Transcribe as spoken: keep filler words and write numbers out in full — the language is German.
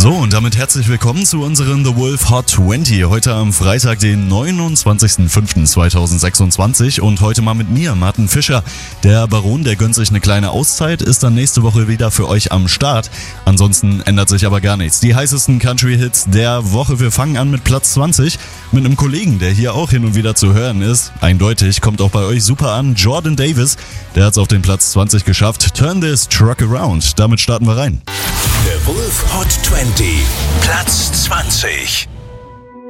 So, und damit herzlich willkommen zu unseren The Wolf Hot zwanzig. Heute am Freitag, den neunundzwanzigsten fünften zweitausendsechsundzwanzig. Und heute mal mit mir, Martin Fischer. Der Baron, der gönnt sich eine kleine Auszeit, ist dann nächste Woche wieder für euch am Start. Ansonsten ändert sich aber gar nichts. Die heißesten Country-Hits der Woche. Wir fangen an mit Platz zwanzig. Mit einem Kollegen, der hier auch hin und wieder zu hören ist. Eindeutig, kommt auch bei euch super an. Jordan Davis, der hat es auf den Platz zwanzig geschafft. Turn this truck around. Damit starten wir rein. The Wolf Hot zwanzig, Platz zwanzig.